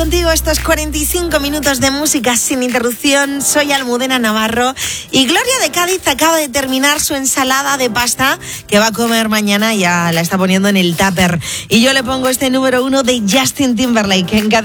contigo estos 45 minutos de música sin interrupción. Soy Almudena Navarro y Gloria de Cádiz acaba de terminar su ensalada de pasta que va a comer mañana, ya la está poniendo en el tupper. Y yo le pongo este número 1 de Justin Timberlake en